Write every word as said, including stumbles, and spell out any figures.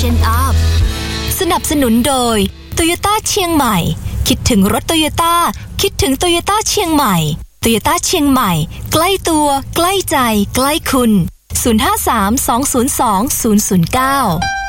Fashion Up สนับสนุนโดย Toyota เชียงใหม่คิดถึงรถ Toyota คิดถึง Toyota เชียงใหม่ Toyota เชียงใหม่ใกล้ตัวใกล้ใจใกล้คุณศูนย์ ห้า สาม สอง ศูนย์ สอง ศูนย์ ศูนย์ เก้า